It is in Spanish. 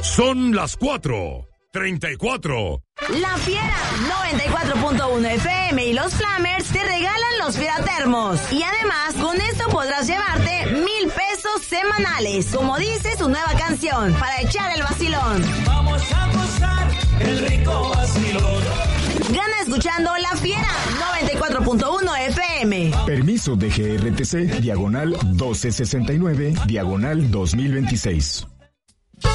Son las 4:34. La Fiera 94.1 FM y los Flamers te regalan los Fieratermos. Y además, con esto podrás llevarte 1,000 pesos semanales. Como dice su nueva canción, para echar el vacilón. Vamos a gozar el rico vacilón. Gana escuchando La Fiera 94.1 FM. Permiso de GRTC, diagonal 1269, diagonal 2026.